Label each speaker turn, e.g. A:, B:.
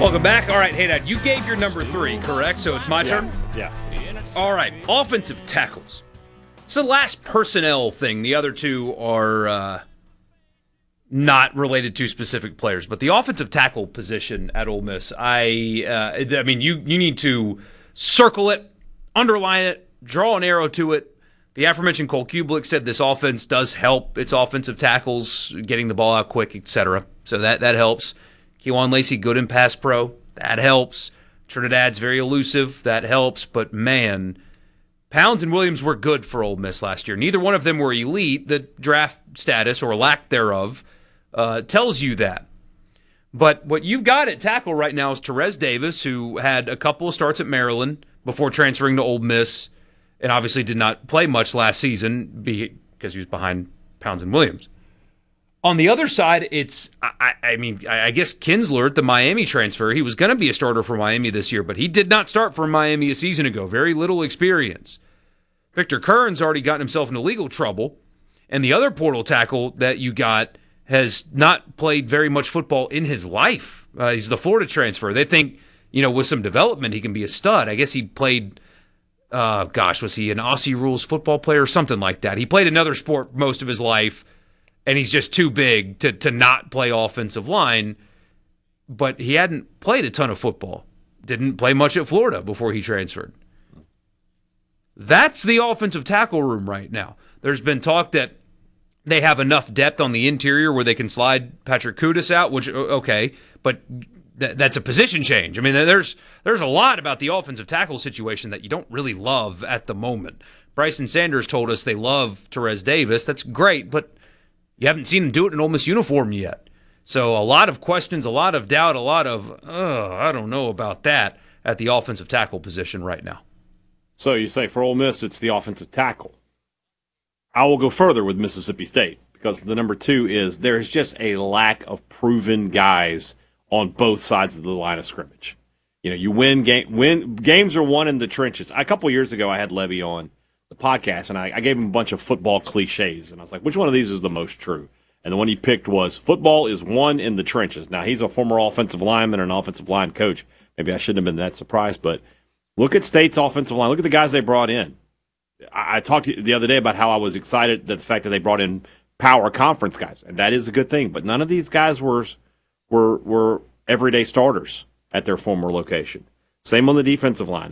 A: Welcome back. All right, hey, Dad, you gave your number 3, correct? So it's my turn?
B: Yeah.
A: All right, offensive tackles. It's the last personnel thing. The other two are not related to specific players. But the offensive tackle position at Ole Miss, I mean, you need to circle it, underline it, draw an arrow to it. The aforementioned Cole Kublik said this offense does help its offensive tackles, getting the ball out quick, etc. So that helps. Kewan Lacey, good in pass pro. That helps. Trinidad's very elusive. That helps. But, man, Pounds and Williams were good for Ole Miss last year. Neither one of them were elite. The draft status, or lack thereof, tells you that. But what you've got at tackle right now is Terez Davis, who had a couple of starts at Maryland before transferring to Ole Miss, and obviously did not play much last season because he was behind Pounds and Williams. On the other side, it's, I guess Kinsler, the Miami transfer, he was going to be a starter for Miami this year, but he did not start for Miami a season ago. Very little experience. Victor Curran's already gotten himself into legal trouble, and the other portal tackle that you got has not played very much football in his life. He's the Florida transfer. They think, with some development, he can be a stud. I guess he played... was he an Aussie Rules football player or something like that? He played another sport most of his life, and he's just too big to not play offensive line. But he hadn't played a ton of football. Didn't play much at Florida before he transferred. That's the offensive tackle room right now. There's been talk that they have enough depth on the interior where they can slide Patrick Kudus out, which, okay, but that's a position change. I mean, there's a lot about the offensive tackle situation that you don't really love at the moment. Bryson Sanders told us they love Terez Davis. That's great, but you haven't seen him do it in an Ole Miss uniform yet. So a lot of questions, a lot of doubt, a lot of, I don't know about that at the offensive tackle position right now.
B: So you say for Ole Miss, it's the offensive tackle. I will go further with Mississippi State because the number 2 is there's just a lack of proven guys on both sides of the line of scrimmage. You games are won in the trenches. A couple years ago, I had Levy on the podcast, and I gave him a bunch of football cliches, and I was like, which one of these is the most true? And the one he picked was football is won in the trenches. Now, he's a former offensive lineman and an offensive line coach. Maybe I shouldn't have been that surprised, but look at State's offensive line. Look at the guys they brought in. I talked the other day about how I was excited that the fact that they brought in power conference guys, and that is a good thing. But none of these guys were everyday starters at their former location. Same on the defensive line.